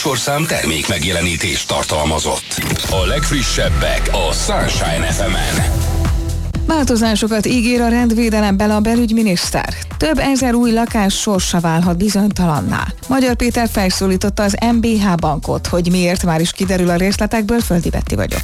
műsorszám termék megjelenítést tartalmazott. A legfrissebbek a Sunshine FM-en. Változásokat ígér a rendvédelemmel a belügyminiszter. Több ezer új lakás sorsa válhat bizonytalanná. Magyar Péter felszólította az MBH bankot, hogy miért, már is kiderül a részletekből. Földi Betti vagyok.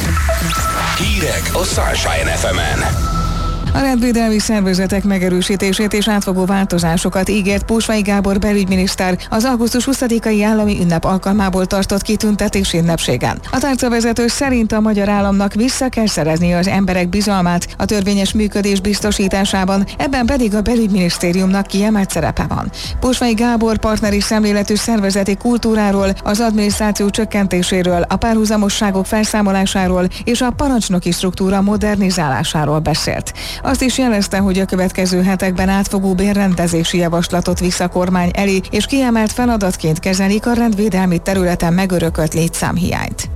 Hírek a Sunshine FM-en. A rendvédelmi szervezetek megerősítését és átfogó változásokat ígért Pósvai Gábor belügyminiszter az augusztus 20-ai állami ünnep alkalmából tartott kitüntetés ünnepségen. A tárcavezető szerint a magyar államnak vissza kell szereznie az emberek bizalmát a törvényes működés biztosításában, ebben pedig a belügyminisztériumnak kiemelt szerepe van. Pósvai Gábor partneri szemléletű szervezeti kultúráról, az adminisztráció csökkentéséről, a párhuzamosságok felszámolásáról és a parancsnoki struktúra modernizálásáról beszélt. Azt is jelezte, hogy a következő hetekben átfogó bérrendezési javaslatot visz a kormány elé, és kiemelt feladatként kezelik a rendvédelmi területen megörökölt létszámhiányt.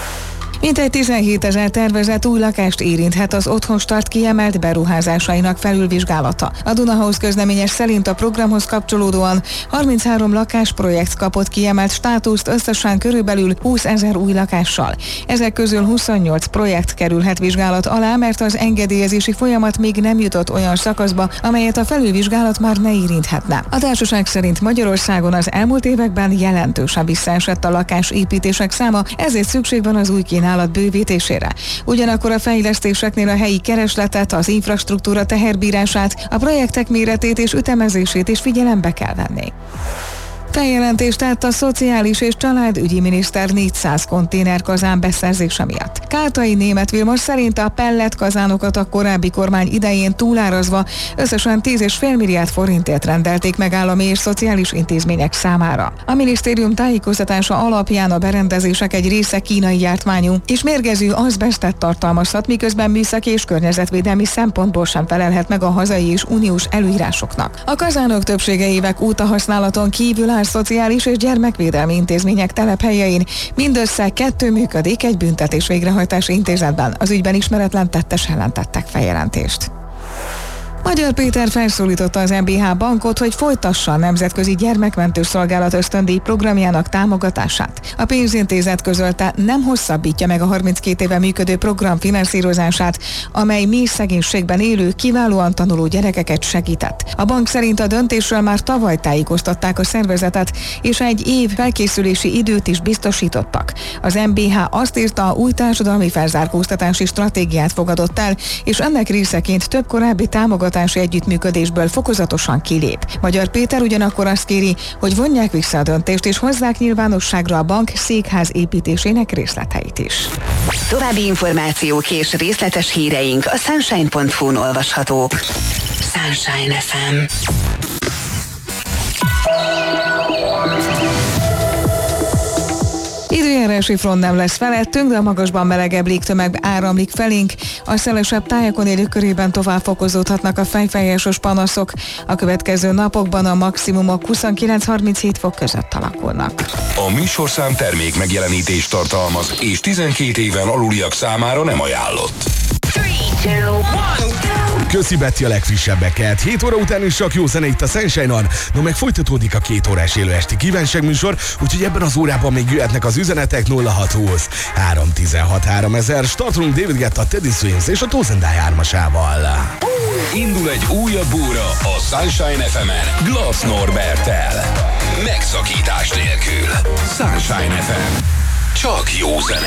Mintegy 17 000 tervezett új lakást érinthet az Otthonstart kiemelt beruházásainak felülvizsgálata. A Dunahouse közleményes szerint a programhoz kapcsolódóan 33 lakásprojekt kapott kiemelt státuszt, összesen körülbelül 20 000 új lakással. Ezek közül 28 projekt kerülhet vizsgálat alá, mert az engedélyezési folyamat még nem jutott olyan szakaszba, amelyet a felülvizsgálat már ne érinthetne. A társaság szerint Magyarországon az elmúlt években jelentősen visszaesett a lakásépítések száma, ezért szükség van az új kínálat bővítésére. Ugyanakkor a fejlesztéseknél a helyi keresletet, az infrastruktúra teherbírását, a projektek méretét és ütemezését is figyelembe kell venni. Feljelentést tett a Szociális és Családügyi Miniszter 400 konténerkazán beszerzése miatt. Kártai Németh Vilmos szerint a pelletkazánokat a korábbi kormány idején túlárazva összesen 10,5 milliárd forintért rendelték meg állami és szociális intézmények számára. A minisztérium tájékoztatása alapján a berendezések egy része kínai gyártmányú és mérgező azbesztet tartalmazhat, miközben műszaki és környezetvédelmi szempontból sem felelhet meg a hazai és uniós előírásoknak. A kazánok többsége évek óta használaton kívül szociális és gyermekvédelmi intézmények telephelyein, mindössze 2 működik egy büntetés végrehajtási intézetben. Az ügyben ismeretlen tettes ellen tettek feljelentést. Magyar Péter felszólította az MBH bankot, hogy folytassa a Nemzetközi Gyermekmentő Szolgálat ösztöndíj programjának támogatását. A pénzintézet közölte, nem hosszabbítja meg a 32 éve működő program finanszírozását, amely mély szegénységben élő, kiválóan tanuló gyerekeket segített. A bank szerint a döntésről már tavaly tájékoztatták a szervezetet, és egy év felkészülési időt is biztosítottak. Az MBH azt írta, új társadalmi felzárkóztatási stratégiát fogadott el, és ennek részeként több korábbi támogatási együttműködésből fokozatosan kilép. Magyar Péter ugyanakkor azt kéri, hogy vonják vissza a döntést és hozzák nyilvánosságra a bank székház építésének részleteit is. További információk és részletes híreink a sunshine.hu-n olvashatók. Sunshine FM. Időjárási front nem lesz felettünk, de a magasban melegebb légtömeg áramlik felénk. A szelesebb tájakon élők körében tovább fokozódhatnak a fejfájásos panaszok. A következő napokban a maximumok 29-37 fok között alakulnak. A műsorszám termék megjelenítést tartalmaz, és 12 éven aluliak számára nem ajánlott. 3, 2, 1, Köszi Betty a legfrissebbeket. 7 óra után is csak jó zene itt a Sunshine-on. No, meg folytatódik a 2 órás élő esti kívánságműsor, úgyhogy ebben az órában még jöhetnek az üzenetek 0620 316 3000. Startolunk David Guetta, Teddy Swims és a Tozen Die 3-asával. Indul egy újabb óra a Sunshine FM-en Glass Norberttel. Megszakítás nélkül. Sunshine FM. Csak jó zene.